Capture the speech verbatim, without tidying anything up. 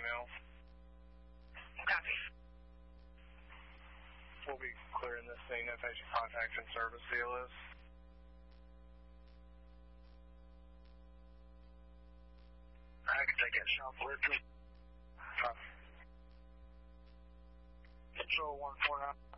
email. Copy. We'll be clearing this thing. No patient contact and service deal is. I can take that shop with me. Copy. Control one four nine.